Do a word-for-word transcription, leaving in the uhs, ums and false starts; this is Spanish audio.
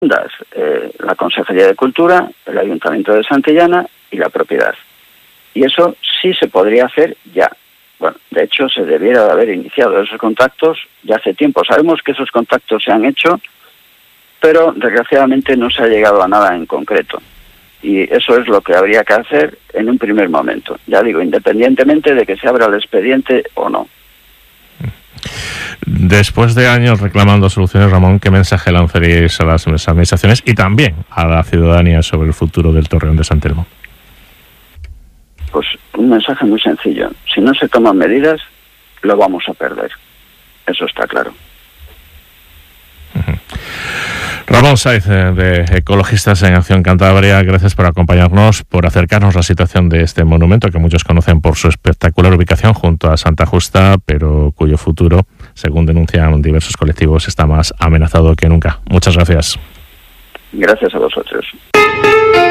eh, la Consejería de Cultura, el Ayuntamiento de Santillana y la propiedad. Y eso sí se podría hacer ya. Bueno, de hecho, se debiera de haber iniciado esos contactos ya hace tiempo. Sabemos que esos contactos se han hecho, pero desgraciadamente no se ha llegado a nada en concreto. Y eso es lo que habría que hacer en un primer momento. Ya digo, independientemente de que se abra el expediente o no. Después de años reclamando soluciones, Ramón, ¿qué mensaje lanzaríais a las administraciones y también a la ciudadanía sobre el futuro del Torreón de San Telmo? Pues un mensaje muy sencillo. Si no se toman medidas, lo vamos a perder. Eso está claro. Uh-huh. Ramón Saiz, de Ecologistas en Acción Cantabria, gracias por acompañarnos, por acercarnos a la situación de este monumento que muchos conocen por su espectacular ubicación junto a Santa Justa, pero cuyo futuro, según denuncian diversos colectivos, está más amenazado que nunca. Muchas gracias. Gracias a vosotros.